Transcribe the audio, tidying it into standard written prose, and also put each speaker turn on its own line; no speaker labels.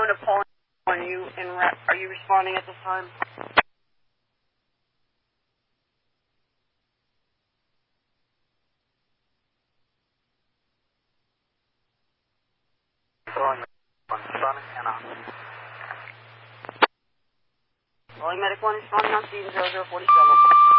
Are you responding at this time? Rolling Medic 1 responding on scene 0047.